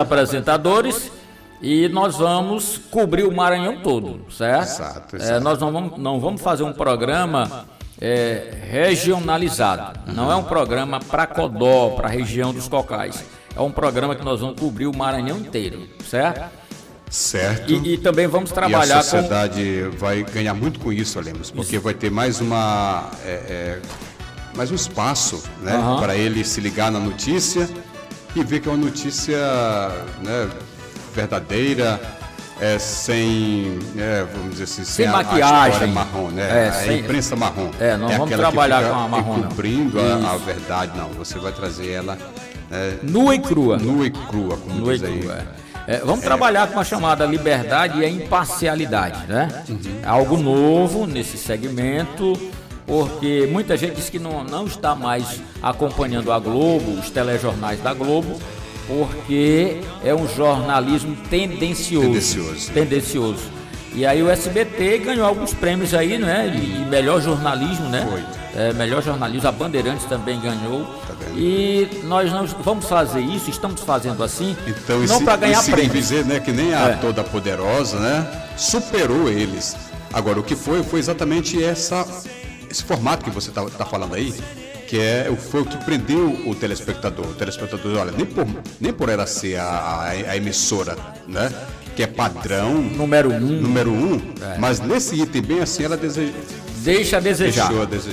apresentadores e nós vamos cobrir o Maranhão todo, certo? Exato. Nós não vamos fazer um programa regionalizado, não é um programa para Codó, para a região dos Cocais, é um programa que nós vamos cobrir o Maranhão inteiro, certo? Certo. E também vamos trabalhar e a sociedade vai ganhar muito com isso, Lemos, porque vai ter mais mais um espaço, né, para ele se ligar na notícia e ver que é uma notícia, né, verdadeira, sem, vamos dizer assim, sem maquiagem, história marrom, né? A imprensa marrom. Não vamos trabalhar com a marrom, não. Encobrindo a verdade, não. Você vai trazer ela nua e crua. Nua e crua, como diz aí. Vamos trabalhar com a chamada liberdade e a imparcialidade, né? Algo novo nesse segmento, porque muita gente diz que não está mais acompanhando a Globo, os telejornais da Globo, porque é um jornalismo tendencioso. E aí o SBT ganhou alguns prêmios aí, né? De melhor jornalismo, né? Foi. Melhor jornalismo, a Bandeirantes também ganhou. E nós não vamos fazer isso, estamos fazendo assim, então, não para ganhar prêmio. Dizer, né, que nem a Toda Poderosa, né? Superou eles. Agora, o que foi exatamente esse formato que você tá falando aí, que foi o que prendeu o telespectador. O telespectador, olha, nem por ela ser a emissora, né, que é padrão número um, mas nesse item bem assim ela deixou a desejar.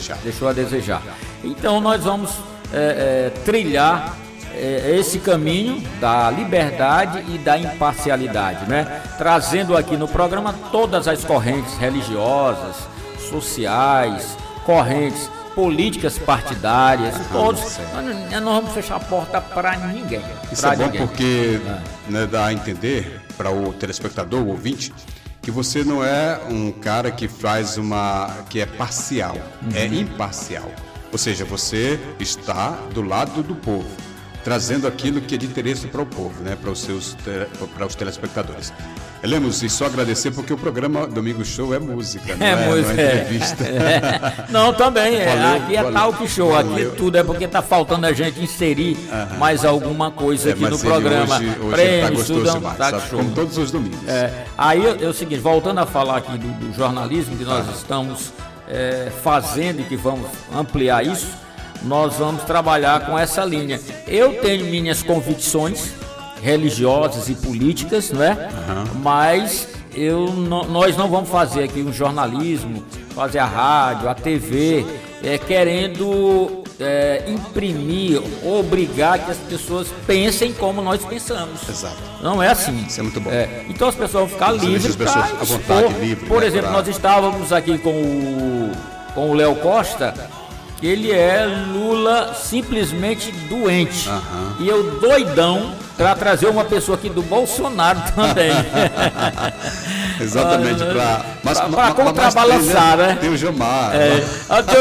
Então nós vamos trilhar esse caminho da liberdade e da imparcialidade, né? Trazendo aqui no programa todas as correntes religiosas, sociais, correntes políticas partidárias, todos. Nós não vamos fechar a porta para ninguém. Isso é bom porque dá a entender para o telespectador, o ouvinte, que você não é um cara que faz que é parcial, é imparcial. Ou seja, você está do lado do povo, trazendo aquilo que é de interesse para o povo, né, para os telespectadores. Lemos, e só agradecer porque o programa Domingo Show é música, não é entrevista. Não, também aqui é talk show, aqui tudo é porque está faltando a gente inserir mais alguma coisa aqui no programa. Prêmios, tudo show. Como todos os domingos. Aí é o seguinte, voltando a falar aqui do jornalismo que nós estamos fazendo e que vamos ampliar isso, nós vamos trabalhar com essa linha. Eu tenho minhas convicções religiosas e políticas, não é? Mas nós não vamos fazer aqui um jornalismo, fazer a rádio, a TV, querendo imprimir, obrigar que as pessoas pensem como nós pensamos. Exato. Não é assim. Isso é muito bom. Então as pessoas vão ficar livres para expor. Por exemplo, nós estávamos aqui com o Léo Costa, que ele é Lula simplesmente doente. E eu doidão para trazer uma pessoa aqui do Bolsonaro também. Exatamente, para contrabalançar, né? Tem o Jomar. Tem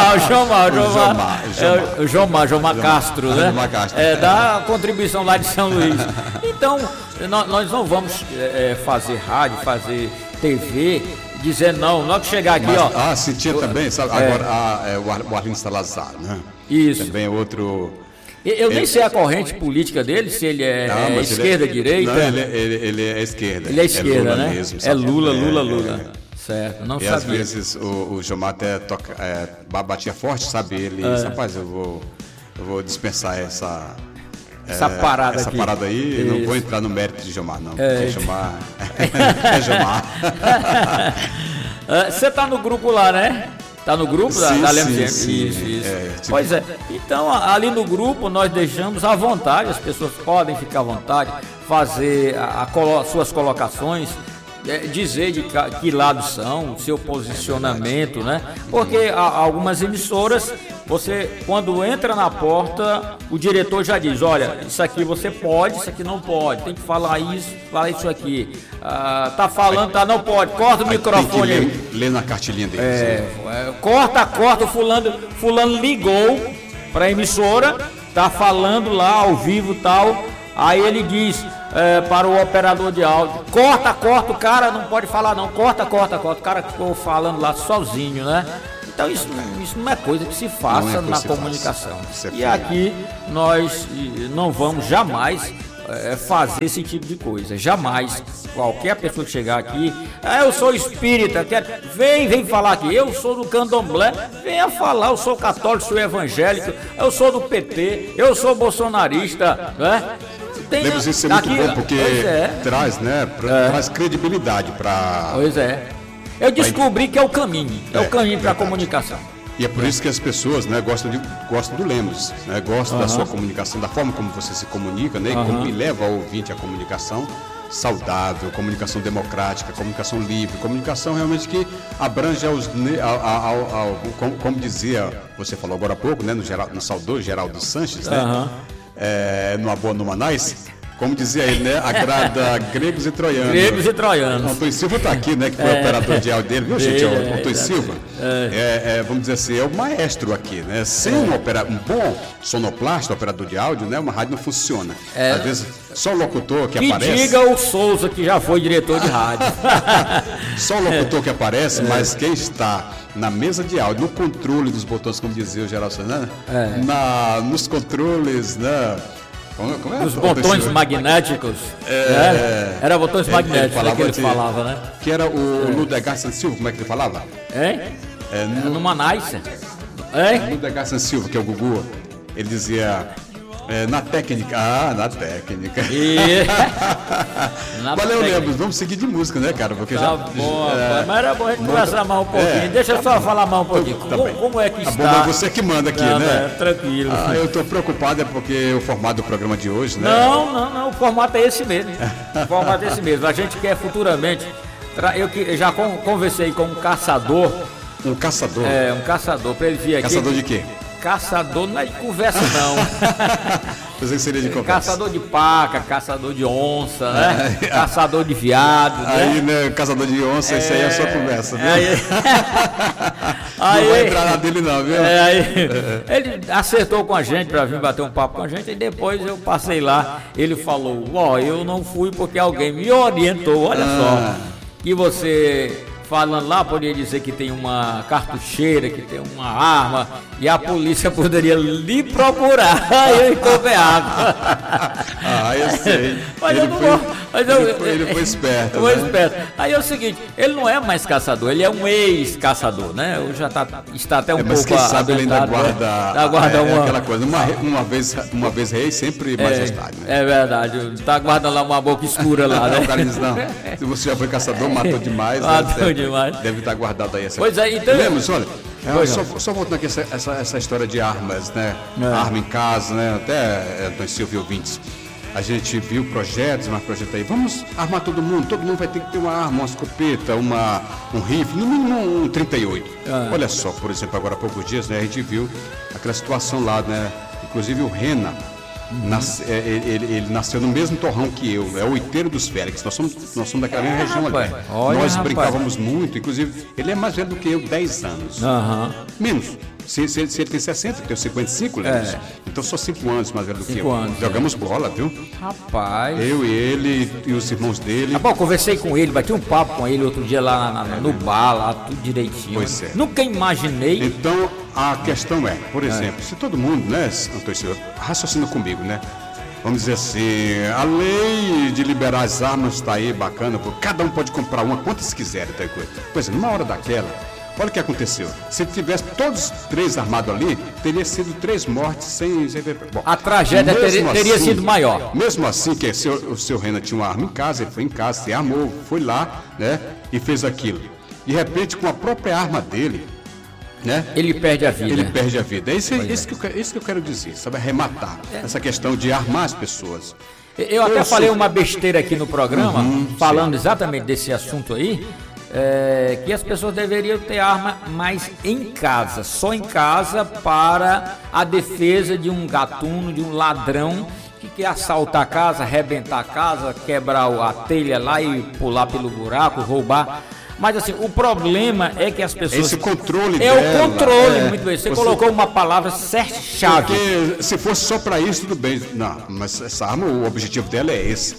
o Jomar Castro, né? Jomar Castro. Da contribuição lá de São Luís. Então, nós não vamos fazer rádio, fazer TV, dizer não, que chegar aqui, ó. Sentia também, sabe? Agora o Arlindo Salazar, né? Isso. Também é outro. Eu nem sei a corrente política dele, se ele esquerda, direita. Não, ele é esquerda. Ele é esquerda, Lula, né? Mesmo, é Lula. Certo, não sabia. E às vezes o Jomar até batia forte, sabe? Ele disse, rapaz, eu vou dispensar essa parada aí. Não vou entrar no mérito de Jomar, não. Porque Jomar é Jomar. Você tá no grupo lá, né? Tá no grupo da Lemos? Isso. Pois é. Então, ali no grupo, nós deixamos à vontade, as pessoas podem ficar à vontade, fazer suas colocações, dizer de que lado são, o seu posicionamento, né? Porque algumas emissoras, você, quando entra na porta, o diretor já diz, olha, isso aqui você pode, isso aqui não pode, tem que falar isso aqui. Tá falando, não pode, corta o microfone aí. Tem que ler na cartilhinha deles. Corta, fulano ligou para a emissora, tá falando lá ao vivo e tal, aí ele diz para o operador de áudio, corta, o cara não pode falar não, corta, o cara ficou falando lá sozinho, né? Então isso não é coisa que se faça na comunicação. E aqui nós não vamos jamais fazer esse tipo de coisa. Jamais qualquer pessoa que chegar aqui, eu sou espírita, vem falar aqui, eu sou do candomblé, venha falar, eu sou católico, sou evangélico, eu sou do PT, eu sou bolsonarista, né? Lembre-se, isso é muito bom, porque traz, né, traz credibilidade para... Pois é. Eu descobri que é o caminho para a comunicação. E é por isso que as pessoas, né, gostam do Lemos, né, gostam da sua comunicação, da forma como você se comunica, né, e como leva ao ouvinte a comunicação saudável, comunicação democrática, comunicação livre, comunicação realmente que abrange como dizia, você falou agora há pouco, né, no saudoso Geraldo Sanches, né, numa boa numa nice, como dizia ele, né, agrada gregos e troianos. Gregos e troianos. O Antônio Silva está aqui, né, que foi o operador de áudio dele, viu, gente? O Antônio Silva, vamos dizer assim, é o maestro aqui, né? Sem um bom sonoplasta, operador de áudio, né, uma rádio não funciona. Às vezes, só o locutor que aparece... diga o Souza, que já foi diretor de rádio. Só o locutor que aparece, mas quem está na mesa de áudio, no controle dos botões, como dizia o Geraldo Santos, né? Nos controles, né? Como é? Os botões magnéticos. Era botões magnéticos que ele falava, né? Que era o Ludegar Silva, como é que ele falava? Numa nice. Ludegar Silva, que é o Gugu, ele dizia... na técnica. Na técnica. Valeu, Lemos. Vamos seguir de música, né, cara? Porque bom, mas era bom a gente conversar mais um pouquinho. Deixa eu só falar mais um pouquinho. Como é que está? Bom, mas você que manda aqui, né? Tranquilo. Eu estou preocupado porque o formato do programa de hoje, né? Não. O formato é esse mesmo. A gente quer futuramente. Eu já conversei com um caçador. Um caçador? Um caçador, para ele vir aqui. Caçador de quê? Caçador não é de conversa, não. Pensei que seria de conversa. Caçador de paca, caçador de onça, né? Caçador de viado, aí, né? Caçador de onça, isso aí é só conversa, viu? Aí, não vai entrar na dele não, viu? Ele acertou com a gente para vir bater um papo com a gente e depois eu passei lá, ele falou, eu não fui porque alguém me orientou, olha só, que você... Falando lá, poderia dizer que tem uma cartucheira, que tem uma arma, e a polícia poderia lhe procurar. Aí eu encontrei água. Eu sei. Mas ele foi esperto. Esperto. Aí é o seguinte, ele não é mais caçador, ele é um ex-caçador, né? Hoje já está até um pouco... Mas quem sabe ele ainda guarda aquela coisa. Uma vez rei, sempre majestade, né? É verdade, está guardando lá uma boca escura lá, né? O cara diz, não, se você já foi caçador, matou demais. Demais. Deve estar guardado aí essa coisa. Pois é, então... Lemos, olha, só voltando aqui essa história de armas, né? Arma em casa, né? Até Antônio Silva e ouvintes. A gente viu projetos aí. Vamos armar todo mundo vai ter que ter uma arma, uma escopeta, um rifle, no mínimo um 38. Olha só, por exemplo, agora há poucos dias, né? A gente viu aquela situação lá, né? Inclusive o Rena. Ele nasceu no mesmo torrão que eu, é o Oiteiro dos Félix. Nós somos daquela mesma região ali. Nós brincávamos muito, inclusive ele é mais velho do que eu, 10 anos. Menos. Se ele tem 60, eu tenho 55, Lemos. Então sou 5 anos mais velho do que eu. Jogamos bola, viu? Rapaz. Eu e ele e os irmãos dele. Bom, conversei com ele, bati um papo com ele outro dia lá no bar, lá tudo direitinho. Pois é. Nunca imaginei. Então, a questão é, por exemplo, se todo mundo, né, Antônio Silva, raciocina comigo, né? Vamos dizer assim, a lei de liberar as armas está aí, bacana, porque cada um pode comprar uma, quantas quiserem, tá? Pois é, numa hora daquela, olha o que aconteceu. Se tivesse todos 3 armados ali, teria sido 3 mortes sem... Bom, a tragédia teria sido maior. Mesmo assim, que o seu Renan tinha uma arma em casa, ele foi em casa, se armou, foi lá, né, e fez aquilo. De repente, com a própria arma dele, né? Ele perde a vida. É isso que eu quero dizer, sabe? Arrematar essa questão de armar as pessoas. Eu até falei uma besteira aqui no programa, falando exatamente desse assunto aí, que as pessoas deveriam ter arma mais em casa, só em casa para a defesa de um gatuno, de um ladrão que quer assaltar a casa, arrebentar a casa, quebrar a telha lá e pular pelo buraco, roubar. Mas assim, o problema é que as pessoas... Esse controle o controle, muito bem. Você colocou uma palavra certa-chave. Porque se fosse só para isso, tudo bem. Não, mas essa arma, o objetivo dela é esse.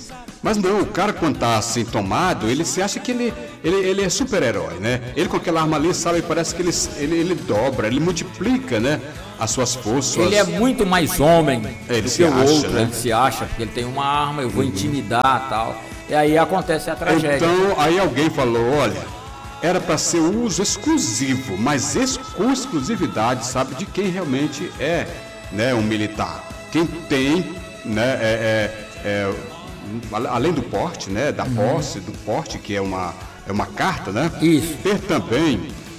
Mas não, o cara quando tá assim tomado, ele se acha que ele é super-herói, né? Ele com aquela arma ali, sabe, parece que ele dobra, ele multiplica, né? As suas forças. Ele é muito mais homem do que o outro, né? Ele se acha que ele tem uma arma, eu vou intimidar e tal. E aí acontece a tragédia. Então, aí alguém falou, olha, era para ser uso exclusivo, mas com exclusividade, sabe, de quem realmente é, né, um militar. Quem tem, né, além do porte, né, da posse, do porte, que é uma carta, né? Isso. Ter também,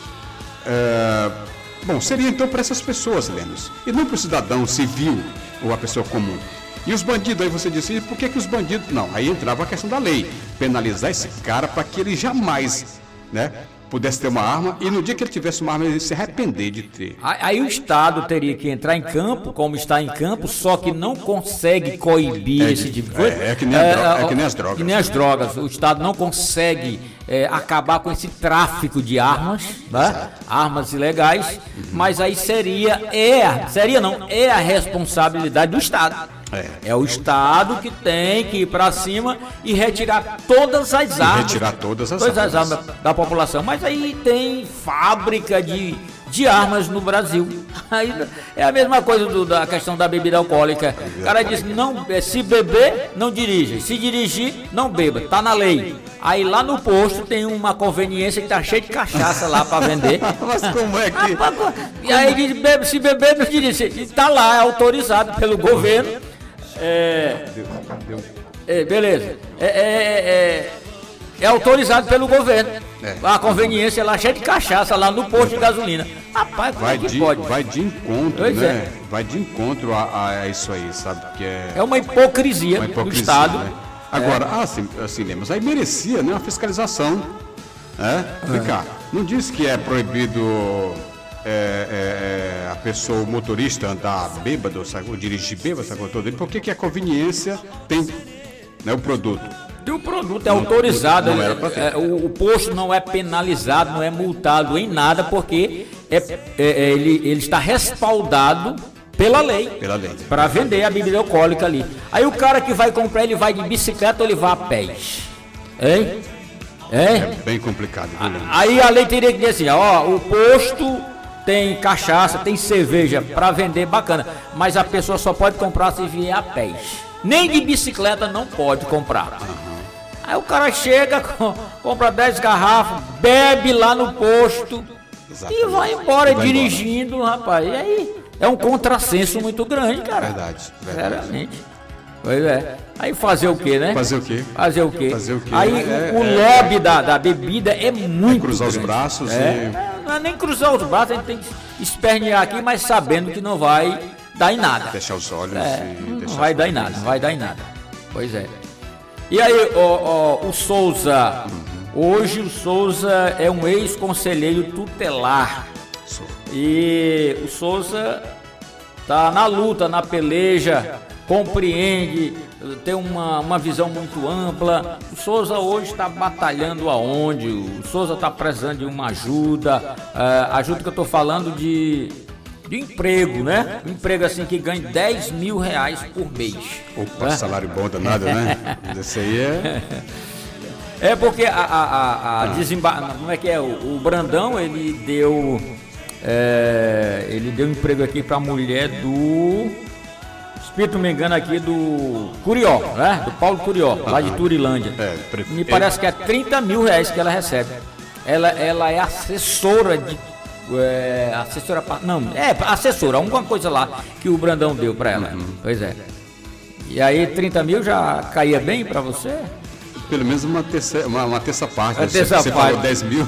bom, seria então para essas pessoas, Lemos, e não para o cidadão civil ou a pessoa comum. E os bandidos, aí você disse, por que os bandidos... Não, aí entrava a questão da lei, penalizar esse cara para que ele jamais, né, pudesse ter uma arma, e no dia que ele tivesse uma arma, ele se arrepender de ter. Aí o Estado teria que entrar em campo, como está em campo, só que não consegue coibir esse tipo de coisa. É que nem as drogas. Que nem as drogas. O Estado não consegue acabar com esse tráfico de armas, né? Armas ilegais, mas aí é a responsabilidade do Estado. É o Estado que tem que ir para cima e retirar todas as armas. Retirar todas as armas da população. Mas aí tem fábrica de armas no Brasil. Aí é a mesma coisa da questão da bebida alcoólica. O cara diz, se beber, não dirija. Se dirigir, não beba. Tá na lei. Aí lá no posto tem uma conveniência que tá cheia de cachaça lá para vender. Mas como é que... E aí diz, se beber, não dirija. E tá lá, é autorizado pelo governo. Beleza. É autorizado pelo governo. A conveniência lá cheia de cachaça lá no posto de gasolina. Rapaz, como é que pode? Vai de encontro, né? Vai de encontro a isso aí, sabe? Que é uma hipocrisia do Estado. Né? Agora, assim, Lemos, aí merecia, né, uma fiscalização. Cá, não diz que é proibido a pessoa, o motorista andar bêbado, sabe, ou dirigir bêbado, sabe, todo ele, porque que a conveniência tem, né, o produto. E o produto é autorizado, o posto não é penalizado, não é multado em nada, porque ele está respaldado pela lei. Para vender a bebida alcoólica ali. Aí o cara que vai comprar, ele vai de bicicleta ou ele vai a pés? Hein? É bem complicado. Aí a lei teria que dizer assim, o posto tem cachaça, tem cerveja para vender, bacana, mas a pessoa só pode comprar se vier a pés. Nem de bicicleta não pode comprar. Aí o cara chega, compra 10 garrafas, bebe lá no posto. Exatamente. E vai embora dirigindo, rapaz. E aí é um contrassenso muito grande, cara. Verdade. Sinceramente. Pois é. Aí fazer o quê, né? Fazer o quê? Aí o lobby da bebida é muito cruzar grande. Os braços Não é nem cruzar os braços, a gente tem que espernear aqui, mas sabendo que não vai dar em nada. Fechar os olhos não vai dar em nada. Pois é. E aí, o Souza, hoje o Souza é um ex-conselheiro tutelar. E o Souza tá na luta, na peleja, compreende, tem uma visão muito ampla. O Souza hoje está batalhando aonde? O Souza está precisando de uma ajuda, ajuda que eu estou falando de emprego, né? Um emprego assim que ganha 10 mil reais por mês. Opa, salário bom danado, né? Esse aí é porque como é que é? O Brandão, ele deu emprego aqui para a mulher do... Espírito, não me engano, aqui do Curió, né? Do Paulo Curió, lá de Turilândia. Me parece que é 30 mil reais que ela recebe. Ela é assessora de... assessora, alguma coisa lá que o Brandão deu pra ela. Pois é. E aí 30 mil já caía bem pra você? Pelo menos uma terça parte. Você falou 10 mil.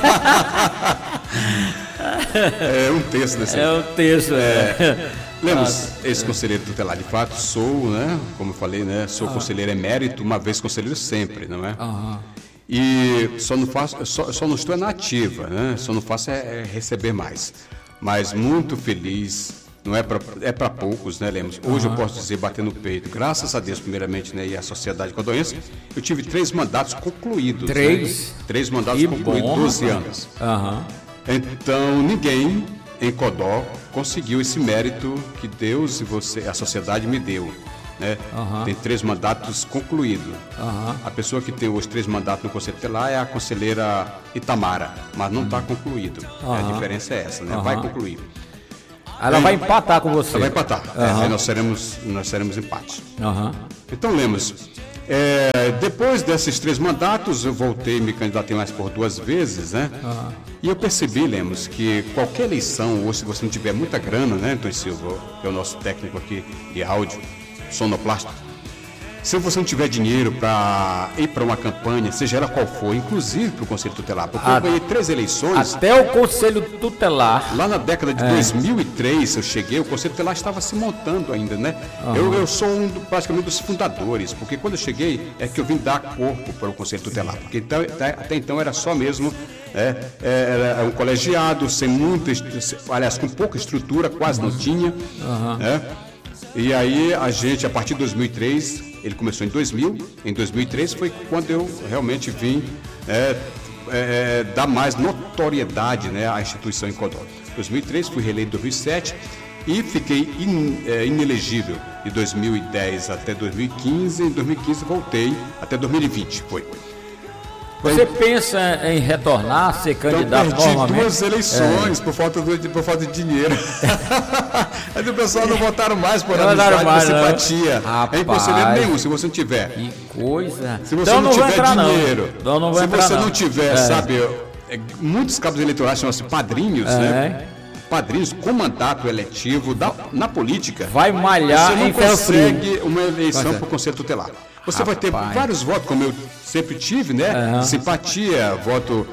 É um terço desse. É um terço, Lemos, ex-conselheiro tutelar, de fato, sou, né? Como eu falei, né? Sou conselheiro emérito, uma vez conselheiro sempre, não é? E só não estou na ativa, né? Só não faço receber mais. Mas muito feliz, não é para poucos, né, Lemos? Hoje eu posso dizer, bater no peito, graças a Deus, primeiramente, né, e a sociedade com a doença, eu tive 3 mandatos concluídos. 3? Né? 3 mandatos concluídos, 12 anos. Então, ninguém em Codó conseguiu esse mérito que Deus e a sociedade me deu. né? Tem 3 mandatos concluídos. A pessoa que tem os 3 mandatos no Conselho Tutelar é a conselheira Itamara, mas não está concluído. A diferença é essa, né? Vai concluir. Ela vai empatar com você. Ela vai empatar. Nós seremos empates. Então, Lemos, depois desses 3 mandatos, eu voltei, me candidatei mais por 2 vezes, né? E eu percebi, Lemos, que qualquer eleição, ou se você não tiver muita grana, né, Antônio Silva, que é o nosso técnico aqui de áudio, sonoplasta, se você não tiver dinheiro para ir para uma campanha, seja ela qual for, inclusive para o Conselho Tutelar, porque eu ganhei 3 eleições. Até o Conselho Tutelar. Lá na década de 2003, eu cheguei, o Conselho Tutelar estava se montando ainda, né? Eu sou praticamente dos fundadores, porque quando eu cheguei é que eu vim dar corpo para o Conselho Tutelar, porque até então era só mesmo era um colegiado, sem muita, aliás, com pouca estrutura, quase não tinha, né? E aí a gente, a partir de 2003, ele começou em 2000, em 2003 foi quando eu realmente vim dar mais notoriedade, né, à instituição em Codó. Em 2003 fui reeleito em 2007 e fiquei inelegível de 2010 até 2015, em 2015 voltei até 2020, foi. Você pensa em retornar a ser candidato normalmente? Perdi 2 eleições por falta de dinheiro. Aí o pessoal não votaram mais por amizade, por simpatia. Rapaz, é conselheiro nenhum, se você não tiver. Que coisa. Se você não tiver dinheiro, se você não tiver, sabe, muitos cabos eleitorais chamam-se padrinhos, né? Padrinhos com mandato eletivo na política. Vai malhar em ferro frio. Você não consegue uma eleição para o Conselho Tutelar. Você vai ter vários votos, como eu sempre tive, né? Simpatia, voto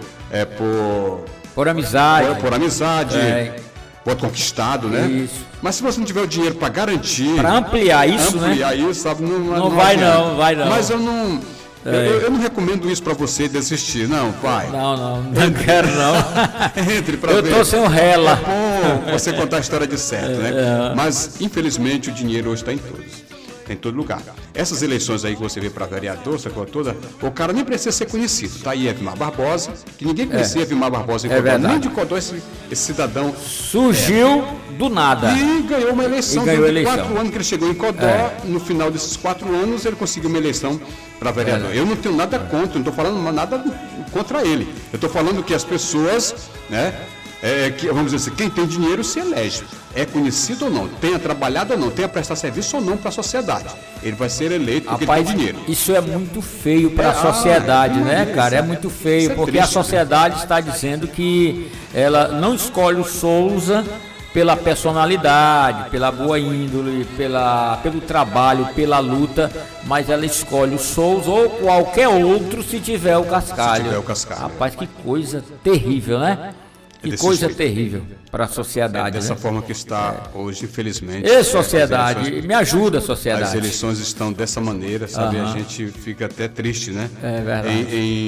por amizade. Por amizade, voto conquistado, né? Isso. Mas se você não tiver o dinheiro para garantir... Para ampliar isso, né? Ampliar isso, sabe? Não vai não. Mas eu não... Eu não recomendo isso para você desistir, não, pai. Não quero não. Entre para ver. Eu tô sem um rela. É bom você contar a história de certo, né? Mas, infelizmente, o dinheiro hoje está em todos. Em todo lugar. Essas eleições aí que você vê para vereador, essa coisa toda, o cara nem precisa ser conhecido. Tá aí Evimar Barbosa, que ninguém conhecia Evimar Barbosa em Codó, nem de Codó esse cidadão. Surgiu do nada. E ganhou uma eleição. 4 anos que ele chegou em Codó, no final desses 4 anos ele conseguiu uma eleição para vereador. Eu não tenho nada contra, não estou falando nada contra ele. Eu estou falando que as pessoas, né? Vamos dizer assim, quem tem dinheiro se elege. É conhecido ou não, tenha trabalhado ou não, tenha prestado serviço ou não para a sociedade. Ele vai ser eleito porque tem dinheiro. Isso é muito feio para a sociedade, né, cara? É muito feio, porque a sociedade está dizendo que ela não escolhe o Souza pela personalidade, pela boa índole, pelo trabalho, pela luta, mas ela escolhe o Souza ou qualquer outro se tiver o cascalho. Rapaz, que coisa terrível, né? Que coisa terrível para a sociedade. Dessa forma que está hoje, infelizmente. Sociedade, me ajuda, sociedade. As eleições estão dessa maneira, sabe? A gente fica até triste, né? É verdade.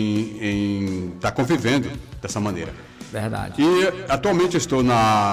Em estar convivendo dessa maneira. Verdade. E atualmente eu estou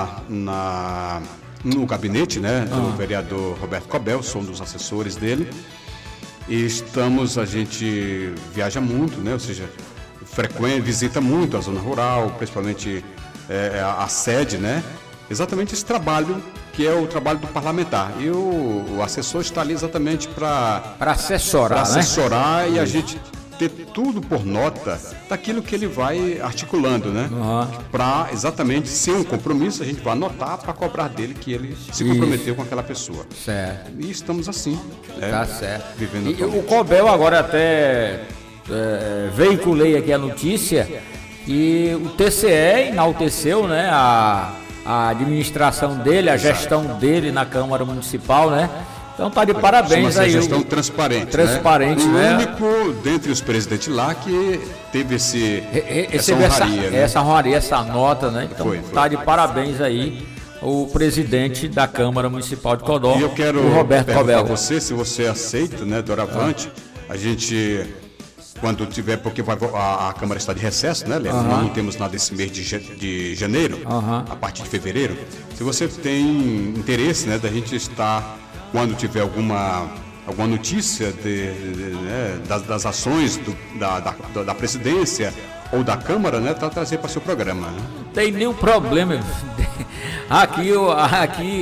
no gabinete, né? Do vereador Roberto Cobel, sou um dos assessores dele. E a gente viaja muito, né? Ou seja, visita muito a zona rural, principalmente a sede, né? Exatamente esse trabalho que é o trabalho do parlamentar. E o assessor está ali exatamente para assessorar, né? E a gente ter tudo por nota daquilo que ele vai articulando, né? Para exatamente ser um compromisso, a gente vai anotar para cobrar dele que ele se comprometeu com aquela pessoa. Certo. E estamos assim. Tá certo. Vivendo e o Cobel agora até veiculei aqui a notícia que o TCE enalteceu, né, a administração dele, a gestão dele na Câmara Municipal, né? Então tá de parabéns aí. Gestão transparente, né? O único dentre os presidentes lá que teve essa honraria, né? Essa honraria, essa nota, né? Então tá de parabéns aí o presidente da Câmara Municipal de Codó, e eu quero o Roberto Cobel. Você, se você aceita, né, doravante, a gente, quando tiver, porque a Câmara está de recesso, né, Leandro? Nós não temos nada esse mês de janeiro, a partir de fevereiro. Se você tem interesse, né, da gente estar, quando tiver alguma notícia das ações da presidência ou da Câmara, né, para trazer para o seu programa. Né? Não tem nenhum problema. Aqui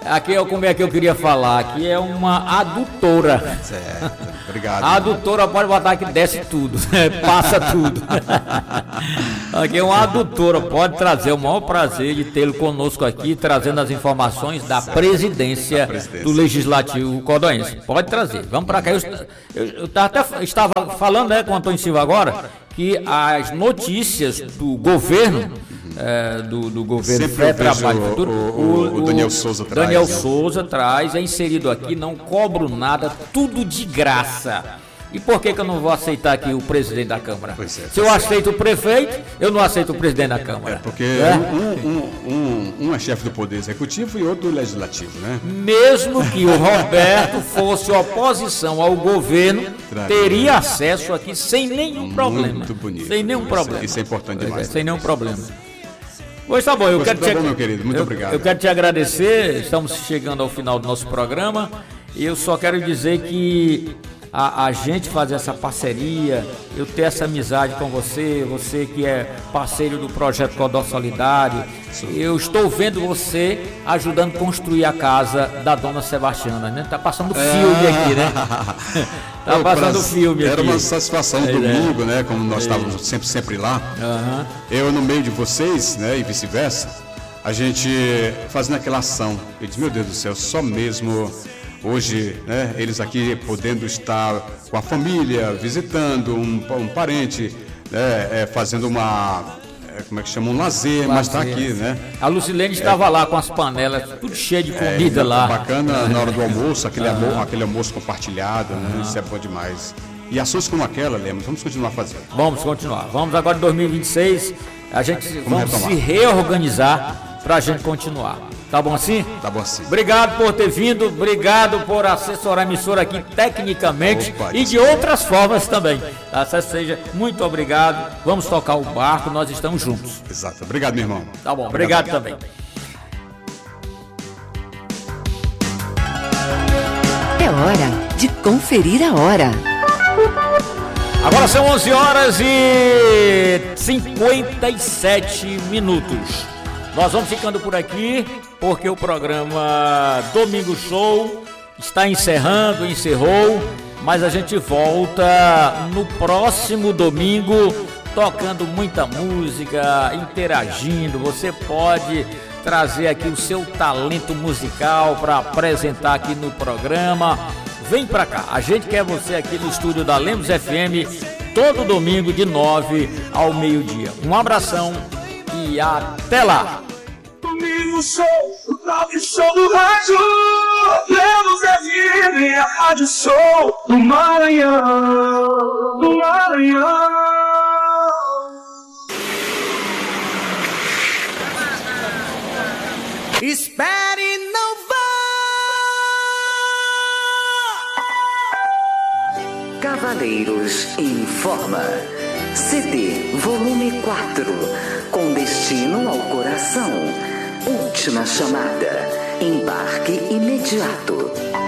Aqui é como é que eu queria falar. Aqui é uma adutora. Certo, obrigado. A adutora pode botar aqui, desce tudo, passa tudo. Aqui é uma adutora, pode trazer, o maior prazer de tê-lo conosco aqui, trazendo as informações da presidência do Legislativo Codóense. Pode trazer, vamos para cá. Eu estava falando, né, com o Antônio Silva agora, que as notícias do governo, do governo Fé, Trabalho e Futuro, o Daniel Souza traz. Daniel Souza traz, é inserido aqui, não cobro nada, tudo de graça. E por que eu não vou aceitar aqui o presidente da Câmara? Pois é, se eu aceito o prefeito, eu não aceito o presidente da Câmara. Porque um é chefe do Poder Executivo e outro do Legislativo, né? Mesmo que o Roberto fosse oposição ao governo, teria acesso aqui sem nenhum problema. Muito bonito. Sem nenhum problema. Isso é importante demais. Sem nenhum problema. Pois tá bom, eu quero te... meu querido, muito obrigado. Eu quero te agradecer, estamos chegando ao final do nosso programa e eu só quero dizer que a gente fazer essa parceria, eu ter essa amizade com você que é parceiro do projeto Codó Solidário, eu estou vendo você ajudando a construir a casa da dona Sebastiana, né? Tá passando filme aqui, né? Tá passando filme aqui. Era uma satisfação domingo, né? Como nós estávamos sempre lá. Eu no meio de vocês, né? E vice-versa, a gente fazendo aquela ação. Eu disse, meu Deus do céu, só mesmo... Hoje, né, eles aqui podendo estar com a família, visitando um parente, né, fazendo como é que chama? Um lazer, mas está aqui, né? A Lucilene estava lá com as panelas, tudo cheio de comida lá. Bacana na hora do almoço, aquele almoço compartilhado, né? Isso é bom demais. E ações como aquela, Lemos, vamos continuar fazendo. Vamos continuar. Vamos agora em 2026, vamos se reorganizar para a gente continuar. Tá bom assim? Tá bom assim. Obrigado por ter vindo, obrigado por assessorar a emissora aqui tecnicamente e de outras formas também. Tá? Seja muito obrigado. Vamos tocar o barco, nós estamos juntos. Exato. Obrigado, meu irmão. Tá bom, obrigado também. É hora de conferir a hora. Agora são 11 horas e 57 minutos. Nós vamos ficando por aqui, porque o programa Domingo Show encerrou, mas a gente volta no próximo domingo, tocando muita música, interagindo. Você pode trazer aqui o seu talento musical para apresentar aqui no programa. Vem pra cá, a gente quer você aqui no estúdio da Lemos FM, todo domingo de 9 ao meio-dia. Um abração e até lá! Domingo Show, o talk show do rádio, Lemos FM, a rádio show do Maranhão, do Maranhão. Espere, não vá! Cavaleiros informa. CD volume 4, com destino ao coração. Última chamada. Embarque imediato.